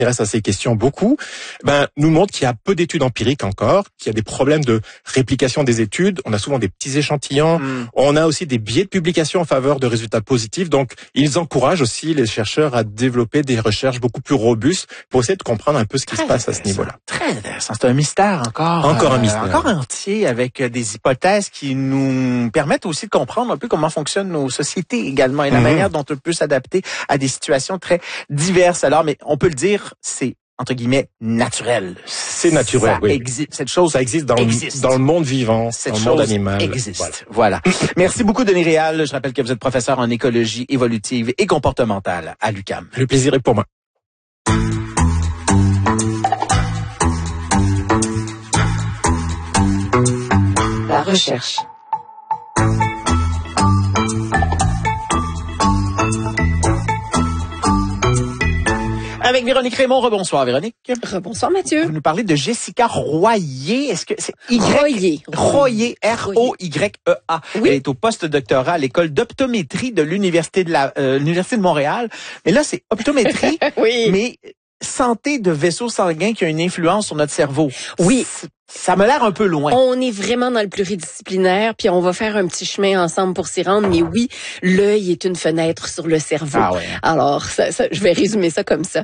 à ces questions beaucoup, nous montre qu'il y a peu d'études empiriques encore, qu'il y a des problèmes de réplication des études. On a souvent des petits échantillons. On a aussi des biais de publication en faveur de résultats positifs. Donc, ils encouragent aussi les chercheurs à développer des recherches beaucoup plus robustes pour essayer de comprendre un peu ce qui se passe à ce niveau-là. Très intéressant. C'est un mystère encore. Encore un mystère. Encore entier avec des hypothèses qui nous permettent aussi de comprendre un peu comment fonctionnent nos sociétés également et la manière dont on peut s'adapter à des situations très diverses. Alors, mais on peut le dire, c'est entre guillemets naturel. C'est naturel, oui. Cette chose, ça existe dans le monde vivant, dans le monde animal. Existe. Voilà. Merci beaucoup, Denis Réal. Je rappelle que vous êtes professeur en écologie évolutive et comportementale à l'UQAM. Le plaisir est pour moi. La recherche. Avec Véronique Raymond. Rebonsoir, Véronique. Rebonsoir, Mathieu. Vous nous parlez de Jessica Royer. Est-ce que c'est Royer. Royer, R-O-Y-E-A. Oui. Elle est au post-doctorat à l'école d'optométrie de l'Université de Montréal. Mais là, c'est optométrie, Oui. mais santé de vaisseaux sanguins qui a une influence sur notre cerveau. Oui. Ça m'a l'air un peu loin. On est vraiment dans le pluridisciplinaire, puis on va faire un petit chemin ensemble pour s'y rendre. Mais oui, l'œil est une fenêtre sur le cerveau. Ah ouais. Alors, je vais résumer ça comme ça.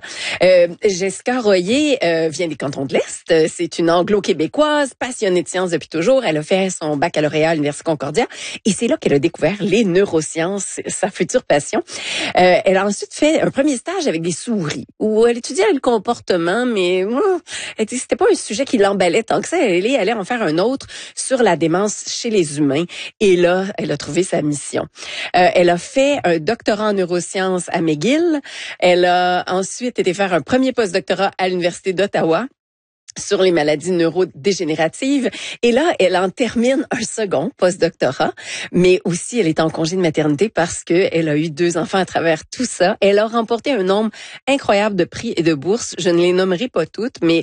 Jessica Royer vient des cantons de l'Est. C'est une anglo-québécoise, passionnée de sciences depuis toujours. Elle a fait son baccalauréat à l'Université Concordia. Et c'est là qu'elle a découvert les neurosciences, sa future passion. Elle a ensuite fait un premier stage avec des souris, où elle étudiait le comportement, mais c'était pas un sujet qui l'emballait tant que ça. Elle est allée en faire un autre sur la démence chez les humains. Et là, elle a trouvé sa mission. Elle a fait un doctorat en neurosciences à McGill. Elle a ensuite été faire un premier postdoctorat à l'Université d'Ottawa sur les maladies neurodégénératives. Et là, elle en termine un second postdoctorat, mais aussi elle est en congé de maternité parce que elle a eu 2 enfants à travers tout ça. Elle a remporté un nombre incroyable de prix et de bourses. Je ne les nommerai pas toutes, mais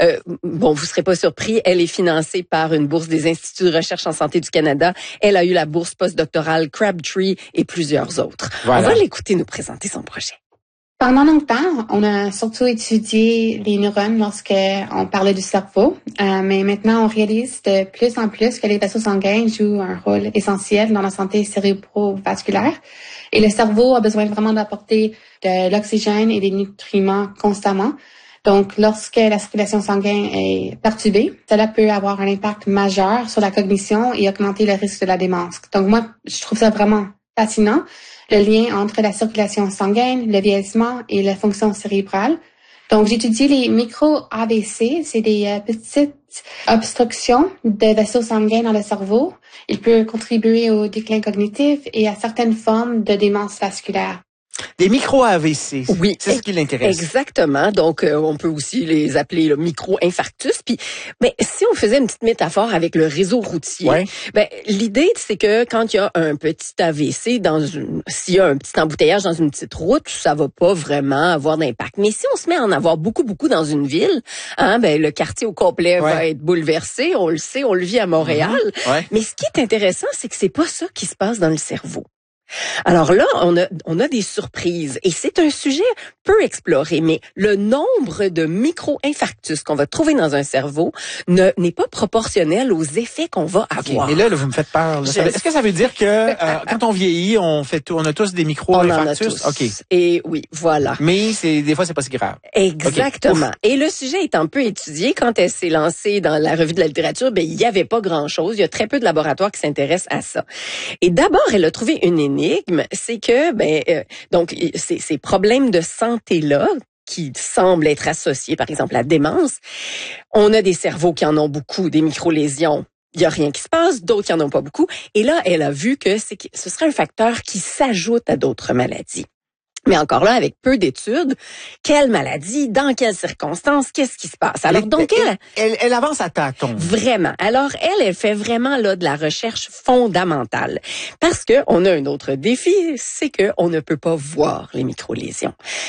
vous serez pas surpris. Elle est financée par une bourse des Instituts de recherche en santé du Canada. Elle a eu la bourse postdoctorale Crabtree et plusieurs autres. Voilà. On va l'écouter nous présenter son projet. Pendant longtemps, on a surtout étudié les neurones lorsqu'on parlait du cerveau, mais maintenant on réalise de plus en plus que les vaisseaux sanguins jouent un rôle essentiel dans la santé cérébrovasculaire et le cerveau a besoin vraiment d'apporter de l'oxygène et des nutriments constamment. Donc, lorsque la circulation sanguine est perturbée, cela peut avoir un impact majeur sur la cognition et augmenter le risque de la démence. Donc, moi, je trouve ça vraiment fascinant, le lien entre la circulation sanguine, le vieillissement et la fonction cérébrale. Donc, j'étudie les micro-AVC, c'est des petites obstructions de vaisseaux sanguins dans le cerveau. Il peut contribuer au déclin cognitif et à certaines formes de démence vasculaire. Des micro-AVC, oui, c'est ce qui l'intéresse. Exactement. Donc, on peut aussi les appeler le micro-infarctus. Puis, si on faisait une petite métaphore avec le réseau routier, l'idée, c'est que quand il y a un petit AVC, s'il y a un petit embouteillage dans une petite route, ça va pas vraiment avoir d'impact. Mais si on se met à en avoir beaucoup dans une ville, le quartier au complet va être bouleversé. On le sait, on le vit à Montréal. Mais ce qui est intéressant, c'est que c'est pas ça qui se passe dans le cerveau. Alors là, on a des surprises et c'est un sujet peu exploré, mais le nombre de micro-infarctus qu'on va trouver dans un cerveau n'est pas proportionnel aux effets qu'on va avoir. Okay, mais là, vous me faites peur. Est-ce que ça veut dire que quand on vieillit, on a tous des micro-infarctus? On en a tous. Et oui, voilà. Mais des fois, c'est pas si grave. Exactement. Okay. Et le sujet est un peu étudié. Quand elle s'est lancée dans la revue de la littérature, il y avait pas grand-chose. Il y a très peu de laboratoires qui s'intéressent à ça. Et d'abord, elle a trouvé une énigme, c'est que donc ces problèmes de santé-là qui semblent être associés, par exemple, à la démence, on a des cerveaux qui en ont beaucoup, des micro-lésions. Il y a rien qui se passe, d'autres qui en ont pas beaucoup. Et là, elle a vu que ce serait un facteur qui s'ajoute à d'autres maladies. Mais encore là, avec peu d'études, quelle maladie, dans quelles circonstances, qu'est-ce qui se passe? Alors donc elle avance à tâtons. Vraiment. Alors elle fait vraiment là de la recherche fondamentale. Parce que on a un autre défi, c'est que on ne peut pas voir les microlésions.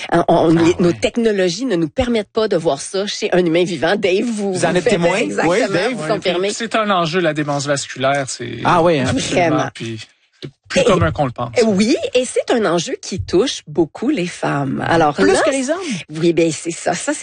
Nos technologies ne nous permettent pas de voir ça chez un humain vivant. Dave, vous en êtes témoin? Exactement, oui, Dave, vous confirmez. C'est un enjeu, la démence vasculaire. Vraiment. Puis, plus commun qu'on le pense. Oui, et c'est un enjeu qui touche beaucoup les femmes. Alors plus là, que les hommes. Oui, c'est ça. Ça,